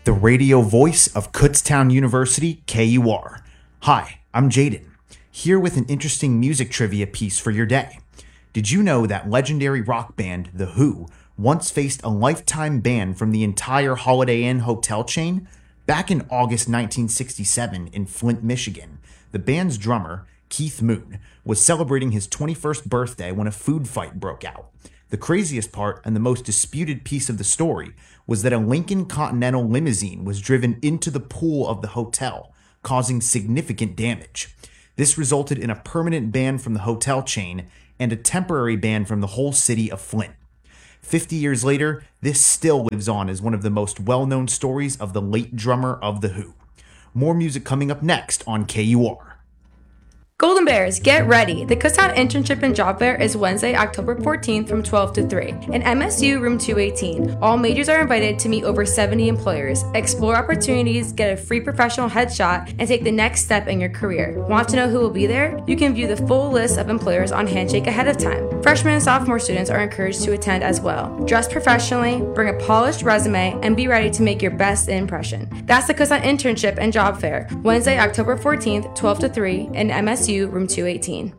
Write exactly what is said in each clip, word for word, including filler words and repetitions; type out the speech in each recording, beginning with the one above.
the radio voice of Kutztown University, K U R. Hi, I'm Jaden, here with an interesting music trivia piece for your day. Did you know that legendary rock band The Who once faced a lifetime ban from the entire Holiday Inn hotel chain? Back in August nineteen sixty-seven in Flint, Michigan, the band's drummer, Keith Moon, was celebrating his twenty-first birthday when a food fight broke out. The craziest part and the most disputed piece of the story was that a Lincoln Continental limousine was driven into the pool of the hotel, causing significant damage. This resulted in a permanent ban from the hotel chain and a temporary ban from the whole city of Flint. Fifty years later, this still lives on as one of the most well-known stories of the late drummer of The Who. More music coming up next on K U R. Golden Bears, get ready! The Kutztown Internship and Job Fair is Wednesday, October fourteenth from twelve to three in M S U room two eighteen. All majors are invited to meet over seventy employers, explore opportunities, get a free professional headshot, and take the next step in your career. Want to know who will be there? You can view the full list of employers on Handshake ahead of time. Freshman and sophomore students are encouraged to attend as well. Dress professionally, bring a polished resume, and be ready to make your best impression. That's the Kutztown Internship and Job Fair, Wednesday, October fourteenth, twelve to three in M S U room two eighteen.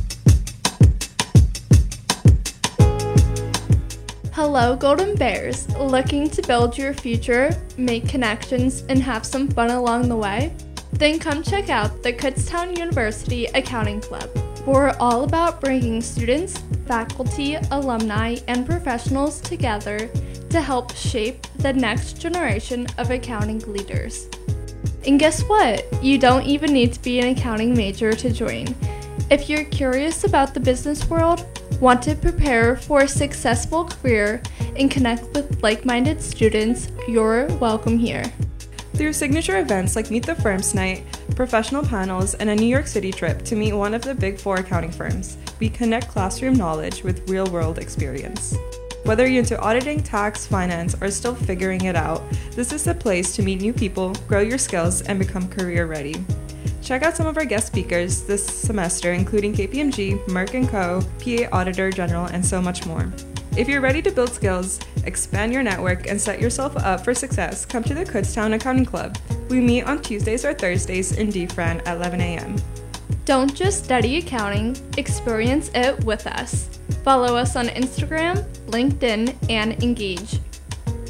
Hello, Golden Bears. Looking to build your future, make connections, and have some fun along the way? Then come check out the Kutztown University Accounting Club. We're all about bringing students, faculty, alumni, and professionals together to help shape the next generation of accounting leaders. And guess what? You don't even need to be an accounting major to join. If you're curious about the business world, want to prepare for a successful career, and connect with like-minded students, you're welcome here. Through signature events like Meet the Firms Night, professional panels, and a New York City trip to meet one of the big four accounting firms, we connect classroom knowledge with real-world experience. Whether you're into auditing, tax, finance, or still figuring it out, this is the place to meet new people, grow your skills, and become career ready. Check out some of our guest speakers this semester, including K P M G, Merck and Co., P A Auditor General, and so much more. If you're ready to build skills, expand your network, and set yourself up for success, come to the Kutztown Accounting Club. We meet on Tuesdays or Thursdays in D Fran at eleven a.m. Don't just study accounting, experience it with us. Follow us on Instagram, LinkedIn, and Engage.